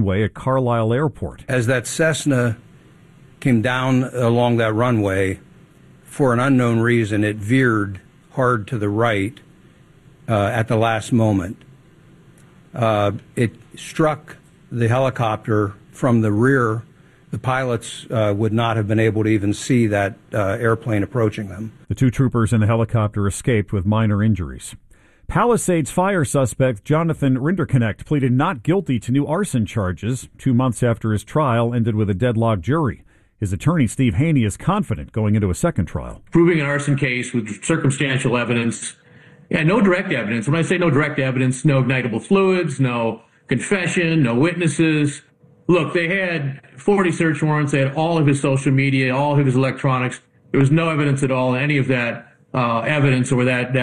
Way at Carlisle Airport. As that Cessna came down along that runway, for an unknown reason, it veered hard to the right at the last moment. It struck the helicopter from the rear. The pilots would not have been able to even see that airplane approaching them. The two troopers in the helicopter escaped with minor injuries. Palisades fire suspect Jonathan Rinderknecht pleaded not guilty to new arson charges 2 months after his trial ended with a deadlocked jury. His attorney, Steve Haney, is confident going into a second trial. Proving an arson case with circumstantial evidence, and no direct evidence. When I say no direct evidence, no ignitable fluids, no confession, no witnesses. Look, they had 40 search warrants. They had all of his social media, all of his electronics. There was no evidence at all, any of that evidence or that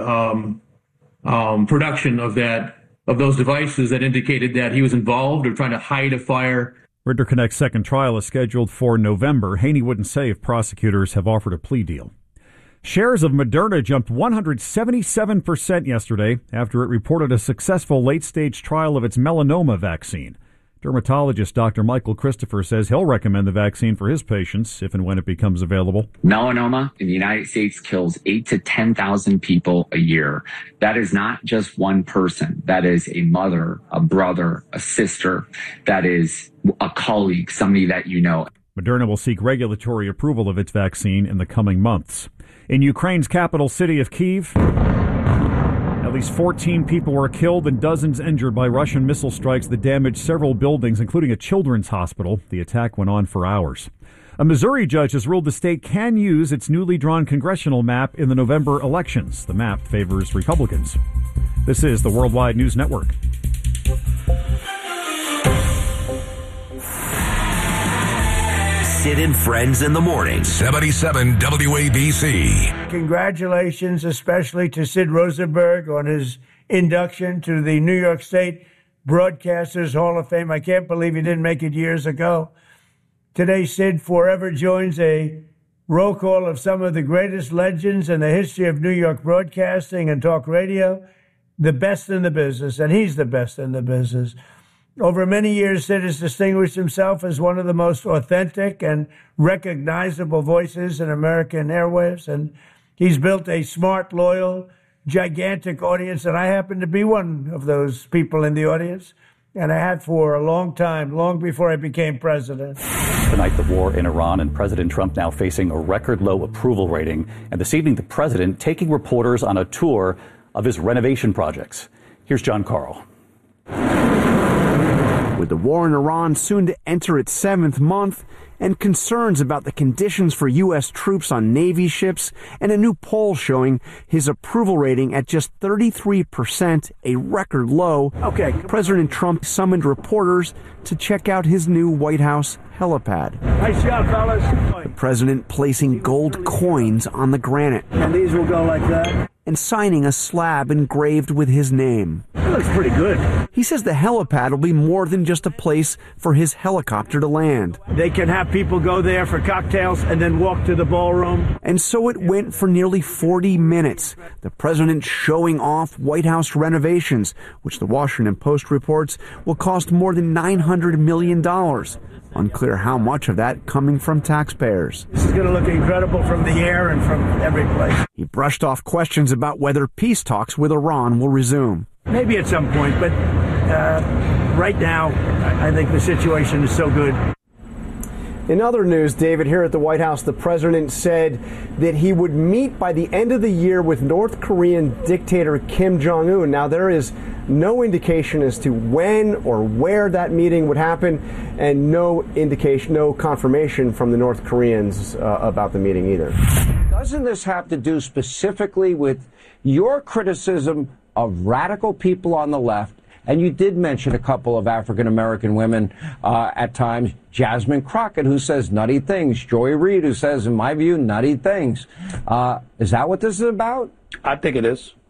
production of those devices that indicated that he was involved or trying to hide a fire. Rinderknecht's second trial is scheduled for November. Haney wouldn't say if prosecutors have offered a plea deal. Shares of Moderna jumped 177% yesterday after it reported a successful late-stage trial of its melanoma vaccine. Dermatologist Dr. Michael Christopher says he'll recommend the vaccine for his patients if and when it becomes available. Melanoma in the United States kills 8,000 to 10,000 people a year. That is not just one person. That is a mother, a brother, a sister. That is a colleague, somebody that you know. Moderna will seek regulatory approval of its vaccine in the coming months. In Ukraine's capital city of Kyiv, at least 14 people were killed and dozens injured by Russian missile strikes that damaged several buildings, including a children's hospital. The attack went on for hours. A Missouri judge has ruled the state can use its newly drawn congressional map in the November elections. The map favors Republicans. This is the Worldwide News Network. Sid and Friends in the Morning. 77 WABC. Congratulations, especially to Sid Rosenberg on his induction to the New York State Broadcasters Hall of Fame. I can't believe he didn't make it years ago. Today, Sid forever joins a roll call of some of the greatest legends in the history of New York broadcasting and talk radio, the best in the business, and he's the best in the business. Over many years, Sid has distinguished himself as one of the most authentic and recognizable voices in American airwaves, and he's built a smart, loyal, gigantic audience, and I happen to be one of those people in the audience, and I had for a long time, long before I became president. Tonight, the war in Iran and President Trump now facing a record low approval rating, and this evening, the president taking reporters on a tour of his renovation projects. Here's John Carl. With the war in Iran soon to enter its 7th month and concerns about the conditions for U.S. troops on Navy ships and a new poll showing his approval rating at just 33%, a record low, President Trump summoned reporters to check out his new White House helipad. Nice job, fellas. The president placing gold coins on the granite. And these will go like that. And signing a slab engraved with his name. It looks pretty good. He says the helipad will be more than just a place for his helicopter to land. They can have people go there for cocktails and then walk to the ballroom. And so it went for nearly 40 minutes. The president showing off White House renovations, which the Washington Post reports will cost more than $900 million. Unclear how much of that coming from taxpayers. This is going to look incredible from the air and from every place. He brushed off questions about whether peace talks with Iran will resume. Maybe at some point, but right now, I think the situation is so good. In other news, David, here at the White House, the president said that he would meet by the end of the year with North Korean dictator Kim Jong-un. Now, there is no indication as to when or where that meeting would happen, and no indication, no confirmation from the North Koreans about the meeting either. Doesn't this have to do specifically with your criticism of radical people on the left? And you did mention a couple of African-American women at times, Jasmine Crockett, who says nutty things, Joy Reid, who says, in my view, nutty things. Is that what this is about? I think it is.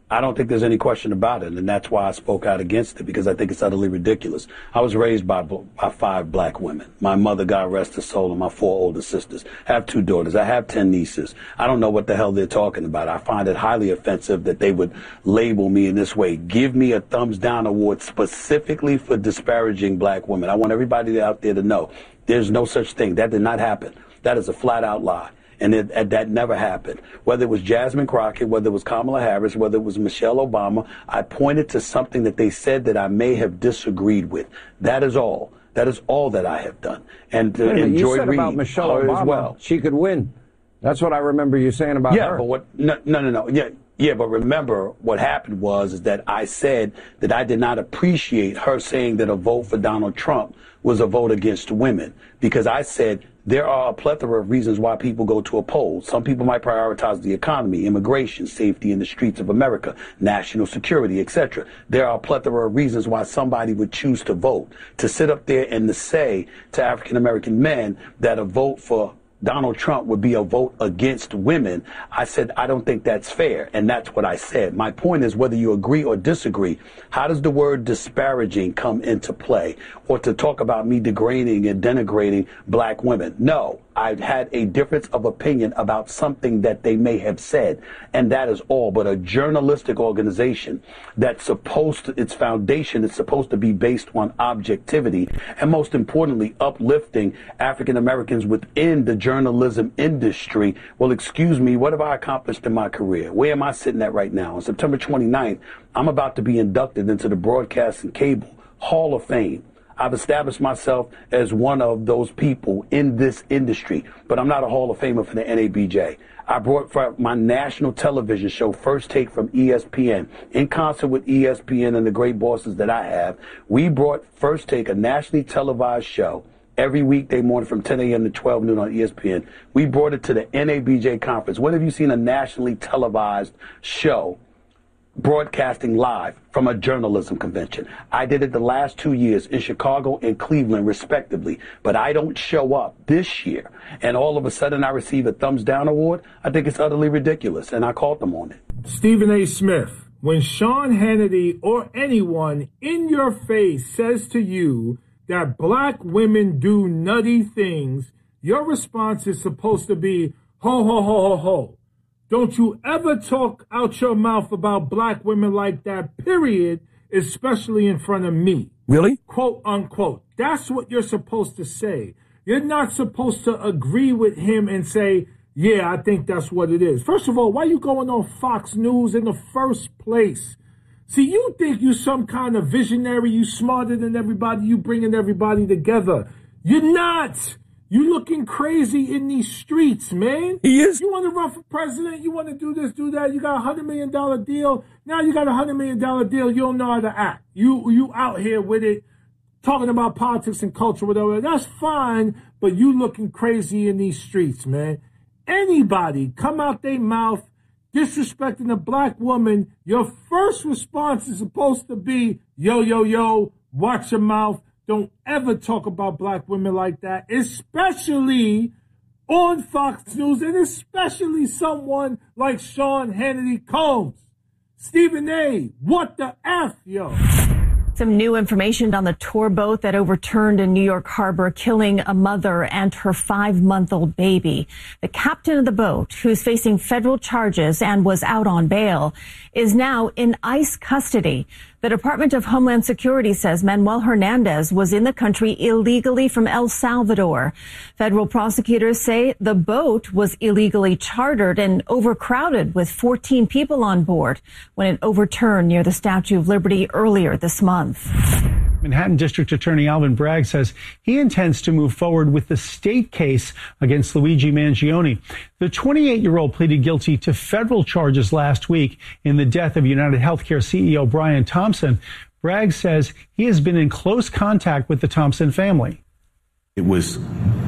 I don't think there's any question about it, and that's why I spoke out against it, because I think it's utterly ridiculous. I was raised by 5 black women. My mother, God rest her soul, and my 4 older sisters. I have 2 daughters. I have 10 nieces. I don't know what the hell they're talking about. I find it highly offensive that they would label me in this way. Give me a thumbs down award specifically for disparaging black women. I want everybody out there to know there's no such thing. That did not happen. That is a flat-out lie. And that never happened. Whether it was Jasmine Crockett, whether it was Kamala Harris, whether it was Michelle Obama, I pointed to something that they said that I may have disagreed with. That is all. That is all that I have done. And you said about Michelle Obama, as well. She could win. That's what I remember you saying about her. Yeah, but what? No. Yeah, but remember what happened is that I said that I did not appreciate her saying that a vote for Donald Trump was a vote against women, because I said there are a plethora of reasons why people go to a poll. Some people might prioritize the economy, immigration, safety in the streets of America, national security, etc. There are a plethora of reasons why somebody would choose to vote. To sit up there and to say to African American men that a vote for Donald Trump would be a vote against women, I said, I don't think that's fair. And that's what I said. My point is, whether you agree or disagree, how does the word disparaging come into play? Or to talk about me degrading and denigrating black women? No, I've had a difference of opinion about something that they may have said. And that is all. But a journalistic organization that's supposed to, its foundation is supposed to be based on objectivity. And most importantly, uplifting African Americans within the journalism industry. Well, excuse me, what have I accomplished in my career? Where am I sitting at right now? On September 29th, I'm about to be inducted into the Broadcast and Cable Hall of Fame. I've established myself as one of those people in this industry, but I'm not a Hall of Famer for the NABJ. I brought for my national television show, First Take from ESPN, in concert with ESPN and the great bosses that I have. We brought First Take, a nationally televised show, every weekday morning from 10 a.m. to 12 noon on ESPN. We brought it to the NABJ conference. When have you seen a nationally televised show broadcasting live from a journalism convention? I did it the last 2 years in Chicago and Cleveland, respectively. But I don't show up this year, and all of a sudden I receive a thumbs down award. I think it's utterly ridiculous, and I called them on it. Stephen A. Smith, when Sean Hannity or anyone in your face says to you that black women do nutty things, your response is supposed to be, ho, ho, ho, ho, ho. Don't you ever talk out your mouth about black women like that, period, especially in front of me. Really? Quote, unquote. That's what you're supposed to say. You're not supposed to agree with him and say, yeah, I think that's what it is. First of all, why are you going on Fox News in the first place? See, you think you some kind of visionary, you smarter than everybody, you bringing everybody together. You're not. You looking crazy in these streets, man. He is. You want to run for president? You want to do this, do that? You got $100 million deal. Now you got $100 million deal. You don't know how to act. You out here with it, talking about politics and culture, whatever. That's fine, but you looking crazy in these streets, man. Anybody come out their mouth disrespecting a black woman, your first response is supposed to be, yo, yo, yo, watch your mouth. Don't ever talk about black women like that, especially on Fox News, and especially someone like Sean Hannity Combs. Stephen A., what the F, yo? Some new information on the tour boat that overturned in New York Harbor, killing a mother and her 5-month-old baby. The captain of the boat, who's facing federal charges and was out on bail, is now in ICE custody. The Department of Homeland Security says Manuel Hernandez was in the country illegally from El Salvador. Federal prosecutors say the boat was illegally chartered and overcrowded with 14 people on board when it overturned near the Statue of Liberty earlier this month. Manhattan District Attorney Alvin Bragg says he intends to move forward with the state case against Luigi Mangione. The 28-year-old pleaded guilty to federal charges last week in the death of United Healthcare CEO Brian Thompson. Bragg says he has been in close contact with the Thompson family. It was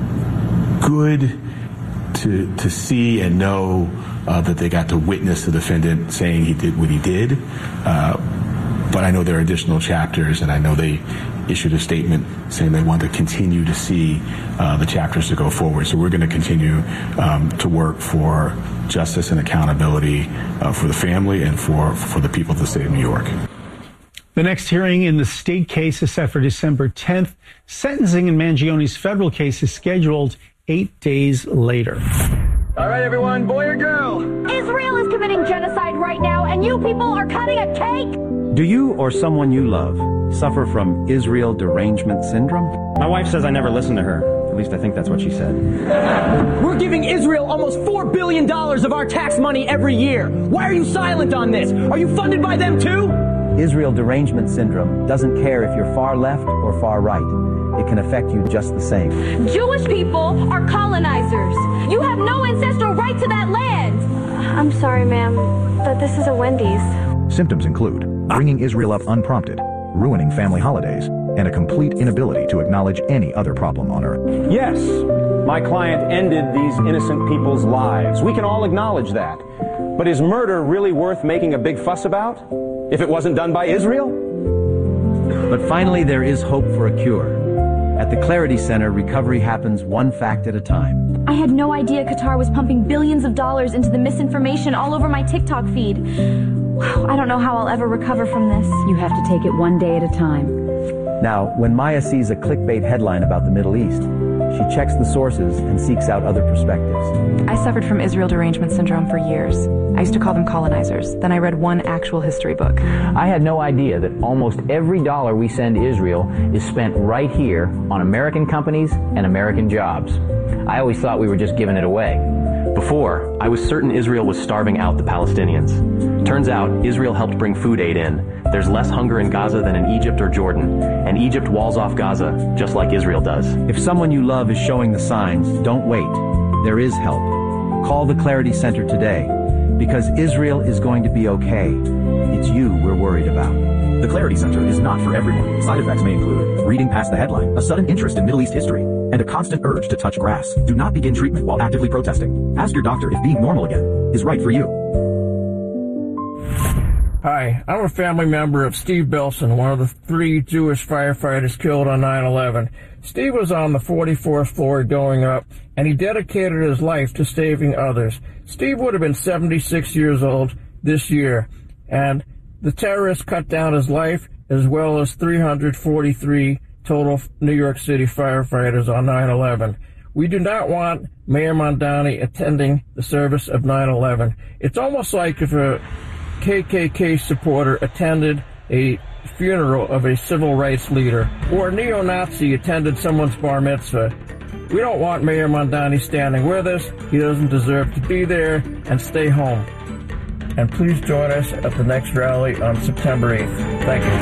good to see and know that they got to witness the defendant saying he did what he did. But I know there are additional chapters, and I know they issued a statement saying they want to continue to see the chapters to go forward. So we're going to continue to work for justice and accountability for the family and for the people of the state of New York. The next hearing in the state case is set for December 10th. Sentencing in Mangione's federal case is scheduled 8 days later. All right, everyone, boy or girl? Israel is committing genocide right now, and you people are cutting a cake? Do you or someone you love suffer from Israel derangement syndrome? My wife says I never listen to her. At least I think that's what she said. We're giving Israel almost $4 billion of our tax money every year. Why are you silent on this? Are you funded by them too? Israel derangement syndrome doesn't care if you're far left or far right. It can affect you just the same. Jewish people are colonizers. You have no ancestral right to that land. I'm sorry, ma'am, but this is a Wendy's. Symptoms include bringing Israel up unprompted, ruining family holidays, and a complete inability to acknowledge any other problem on earth. Yes, my client ended these innocent people's lives. We can all acknowledge that. But is murder really worth making a big fuss about if it wasn't done by Israel? But finally, there is hope for a cure. At the Clarity Center, recovery happens one fact at a time. I had no idea Qatar was pumping billions of dollars into the misinformation all over my TikTok feed. Wow, I don't know how I'll ever recover from this. You have to take it one day at a time. Now, when Maya sees a clickbait headline about the Middle East, she checks the sources and seeks out other perspectives. I suffered from Israel derangement syndrome for years. I used to call them colonizers. Then I read one actual history book. I had no idea that almost every dollar we send Israel is spent right here on American companies and American jobs. I always thought we were just giving it away. Before, I was certain Israel was starving out the Palestinians. Turns out, Israel helped bring food aid in. There's less hunger in Gaza than in Egypt or Jordan, and Egypt walls off Gaza, just like Israel does. If someone you love is showing the signs, don't wait. There is help. Call the Clarity Center today, because Israel is going to be okay. It's you we're worried about. The Clarity Center is not for everyone. Side effects may include reading past the headline, a sudden interest in Middle East history, and a constant urge to touch grass. Do not begin treatment while actively protesting. Ask your doctor if being normal again is right for you. Hi, I'm a family member of Steve Bilson, one of the 3 Jewish firefighters killed on 9/11. Steve was on the 44th floor going up, and he dedicated his life to saving others. Steve would have been 76 years old this year, and the terrorists cut down his life as well as 343 total New York City firefighters on 9/11. We do not want Mayor Mamdani attending the service of 9/11. It's almost like if a KKK supporter attended a funeral of a civil rights leader, or a neo-Nazi attended someone's bar mitzvah. We don't want Mayor Mamdani standing with us. He doesn't deserve to be there, and stay home. And please join us at the next rally on September 8th. Thank you.